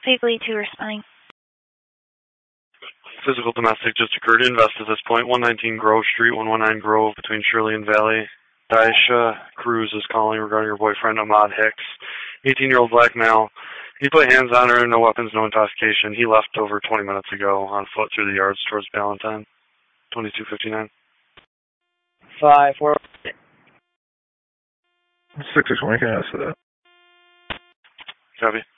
Paisley 2 responding. Physical domestic just occurred. Invest at this point. 119 Grove Street, 119 Grove, between Shirley and Valley. Daisha Cruz is calling regarding her boyfriend, Ahmad Hicks. 18-year-old black male. He put hands on her, no weapons, no intoxication. He left over 20 minutes ago on foot through the yards towards Ballantyne. 2259. 5-4. 661, can I ask for that? Copy.